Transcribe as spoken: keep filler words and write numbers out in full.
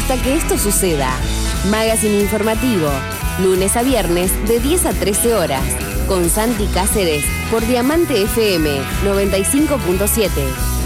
hasta que esto suceda. Magazine informativo, lunes a viernes de diez a trece horas, con Santi Cáceres por Diamante F M noventa y cinco punto siete.